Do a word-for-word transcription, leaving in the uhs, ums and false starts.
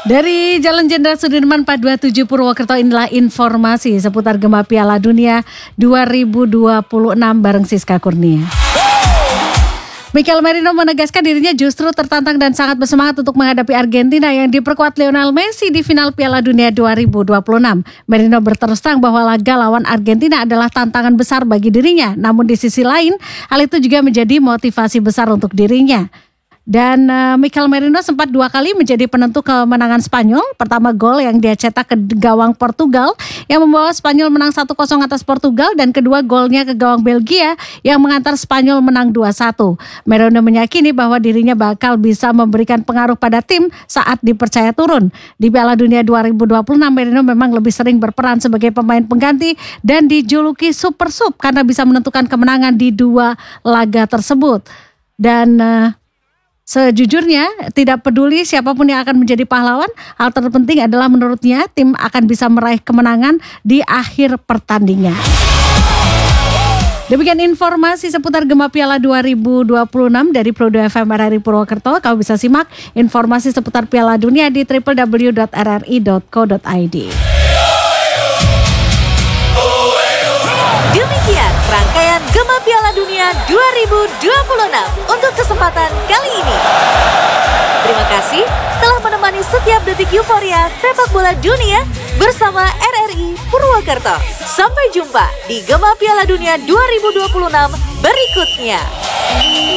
Dari Jalan Jenderal Sudirman empat dua tujuh Purwokerto, inilah informasi seputar Gema Piala Dunia dua ribu dua puluh enam bareng Siska Kurnia. Mikel Merino menegaskan dirinya justru tertantang dan sangat bersemangat untuk menghadapi Argentina yang diperkuat Lionel Messi di final Piala Dunia dua ribu dua puluh enam. Merino berterus terang bahwa laga lawan Argentina adalah tantangan besar bagi dirinya. Namun di sisi lain, hal itu juga menjadi motivasi besar untuk dirinya. Dan uh, Mikel Merino sempat dua kali menjadi penentu kemenangan Spanyol. Pertama, gol yang dia cetak ke gawang Portugal yang membawa Spanyol menang satu kosong atas Portugal. Dan kedua, golnya ke gawang Belgia yang mengantar Spanyol menang dua satu. Merino meyakini bahwa dirinya bakal bisa memberikan pengaruh pada tim saat dipercaya turun. Di Piala Dunia dua ribu dua puluh enam, Merino memang lebih sering berperan sebagai pemain pengganti dan dijuluki Super Sub karena bisa menentukan kemenangan di dua laga tersebut. Dan uh, Sejujurnya tidak peduli siapapun yang akan menjadi pahlawan, hal terpenting adalah menurutnya tim akan bisa meraih kemenangan di akhir pertandingan. Demikian informasi seputar Gema Piala dua ribu dua puluh enam dari Pro dua F M R R I Purwokerto. Kamu bisa simak informasi seputar Piala Dunia di w w w dot r r i dot co dot i d. Demikian rangkaian Gema Piala Dunia dua ribu dua puluh enam untuk kesempatan kali ini. Terima kasih telah menemani setiap detik euforia sepak bola dunia bersama R R I Purwokerto. Sampai jumpa di Gema Piala Dunia dua ribu dua puluh enam berikutnya.